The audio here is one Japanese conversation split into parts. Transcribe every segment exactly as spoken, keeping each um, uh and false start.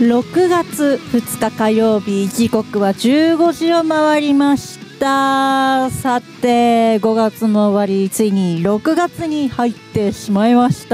ろくがつふつか火曜日、時刻はじゅうごじを回りました。さてごがつも終わり、ついにろくがつに入ってしまいました。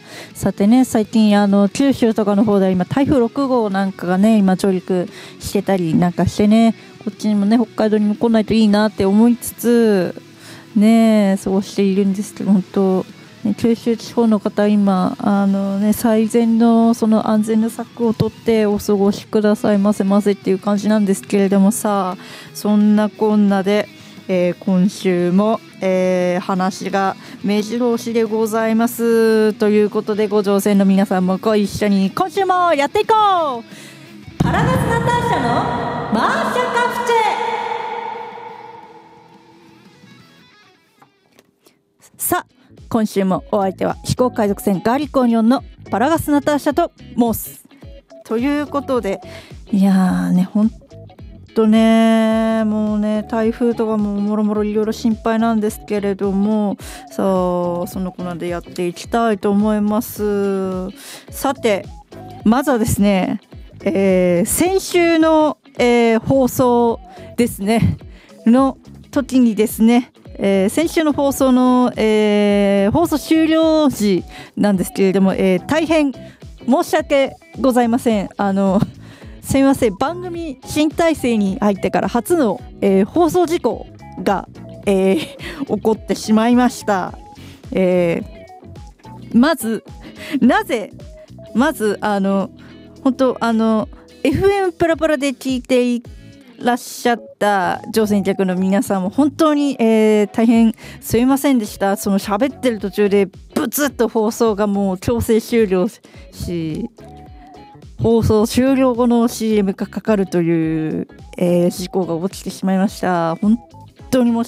さてね、最近あの九州とかの方では今台風ろくごうなんかがね今上陸してたりなんかしてね、こっちにもね北海道にも来ないといいなって思いつつね過ごしているんですけど、本当ね、九州地方の方今あの、ね、最善のその安全な策をとってお過ごしくださいませませっていう感じなんですけれどもさ、そんなこんなで、えー、今週も、えー、話が目白押しでございますということで、ご乗船の皆さんもご一緒に今週もやっていこう。パラダスナターシャのマーシャカフチェ。さあ今週もお相手は飛行海賊船ガーリコーニョンのパラガスナターシャと申すということで、いやーねほんとねもうね台風とかももろもろいろいろ心配なんですけれども、さあそのコーナーでやっていきたいと思います。さてまずはですね、えー、先週の、えー、放送ですねの時にですね、えー、先週の放送の、えー、放送終了時なんですけれども、えー、大変申し訳ございません。あのすみません、番組新体制に入ってから初の、えー、放送事故が、えー、起こってしまいました。えー、まずなぜまずあの本当あの エフエム プラプラで聞いていらっしゃった乗船客の皆さんも本当に、えー、大変すいませんでした。その喋ってる途中でブツッと放送がもう強制終了し、放送終了後の シーエム がかかるという、えー、事故が起きてしまいました。本当に申